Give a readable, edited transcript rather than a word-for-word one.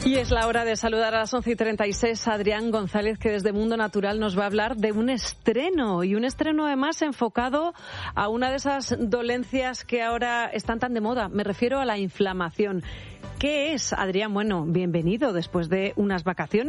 Y es la hora de saludar a las 11:36 a Adrián González, que desde Mundo Natural nos va a hablar de un estreno, y un estreno además enfocado a una de esas dolencias que ahora están tan de moda. Me refiero a la inflamación. ¿Qué es, Adrián? Bueno, bienvenido después de unas vacaciones.